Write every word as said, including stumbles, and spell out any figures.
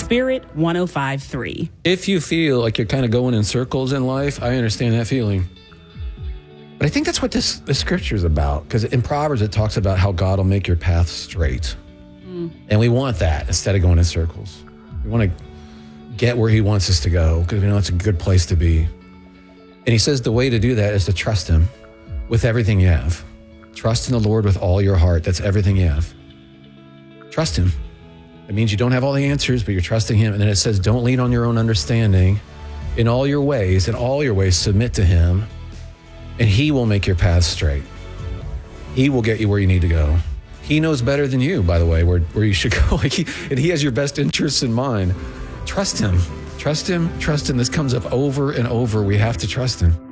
Spirit one oh five point three. If you feel like you're kind of going in circles in life, I understand that feeling. But I think that's what this, this scripture is about, because in Proverbs it talks about how God will make your path straight. Mm. And we want that instead of going in circles. We want to get where he wants us to go because we know it's a good place to be. And he says the way to do that is to trust him with everything you have. Trust in the Lord with all your heart. That's everything you have. Trust him. It means you don't have all the answers, but you're trusting him. And then it says, don't lean on your own understanding. In all your ways, in all your ways, submit to him, and he will make your path straight. He will get you where you need to go. He knows better than you, by the way, where, where you should go. he, and he has your best interests in mind. Trust him. Trust him. Trust him. This comes up over and over. We have to trust him.